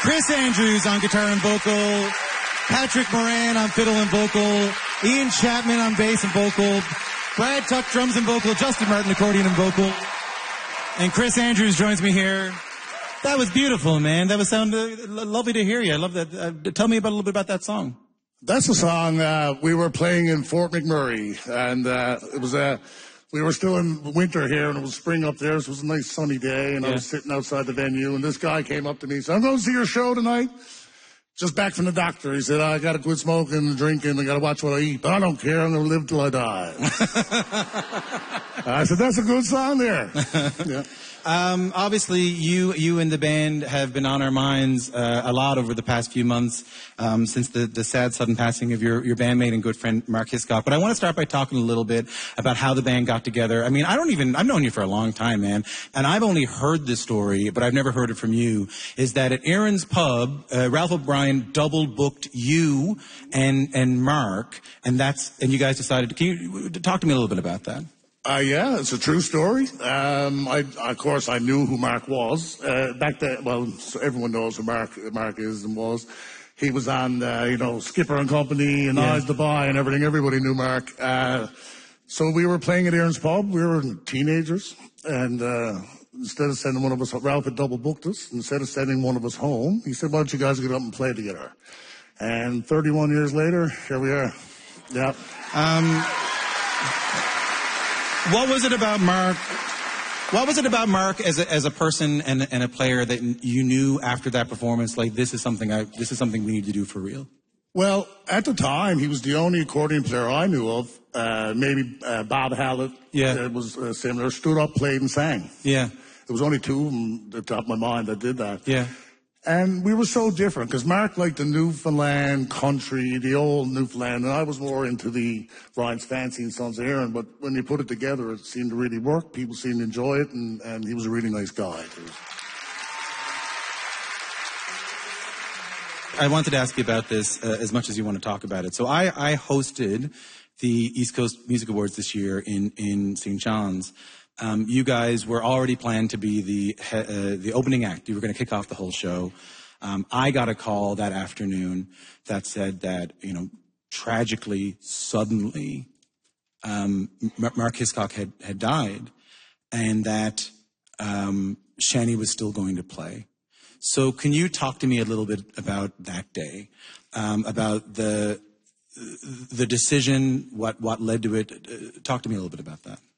Chris Andrews on guitar and vocal, Patrick Moran on fiddle and vocal, Ian Chapman on bass and vocal, Brad Tuck drums and vocal, Justin Martin accordion and vocal, and Chris Andrews joins me here. That was beautiful, man. That was lovely to hear you. I love that. Tell me a little bit about that song. That's a song we were playing in Fort McMurray, and it was we were still in winter here, and it was spring up there. So it was a nice sunny day, and I was sitting outside the venue, and this guy came up to me and said, "I'm going to see your show tonight. Just back from the doctor." He said, "I got to quit smoking and drinking. I got to watch what I eat, but I don't care. I'm going to live till I die." I said, "That's a good song there." Yeah. Obviously, you and the band have been on our minds a lot over the past few months since the sad, sudden passing of your bandmate and good friend, Mark Hiscock. But I want to start by talking a little bit about how the band got together. I mean, I've known you for a long time, man, and I've only heard this story, but I've never heard it from you, is that at Aaron's Pub, Ralph O'Brien double booked you and Mark, and you guys decided, can you talk to me a little bit about that? Yeah, it's a true story. Of course, I knew who Mark was. Back then, well, so everyone knows who Mark is and was. He was on, Skipper and Company and Eyes to Buy and everything. Everybody knew Mark. So we were playing at Aaron's Pub. We were teenagers. And instead of sending one of us, Ralph had double booked us. Instead of sending one of us home, he said, "Why don't you guys get up and play together?" And 31 years later, here we are. Yeah. What was it about Mark as a person and a player that you knew after that performance, like, this is something we need to do for real? Well, at the time, he was the only accordion player I knew of. Maybe Bob Hallett was similar. Stood up, played, and sang. Yeah. There was only two of them at the top of my mind that did that. Yeah. And we were so different, because Mark liked the Newfoundland country, the old Newfoundland, and I was more into the Ryan's Fancy and Sons of Erin. But when you put it together, it seemed to really work. People seemed to enjoy it, and he was a really nice guy. I wanted to ask you about this as much as you want to talk about it. So I hosted the East Coast Music Awards this year in St. John's. You guys were already planned to be the opening act. You were going to kick off the whole show. I got a call that afternoon that said that, tragically, suddenly, Mark Hiscock had died, and that Shani was still going to play. So can you talk to me a little bit about that day, about the decision, what led to it? Talk to me a little bit about that.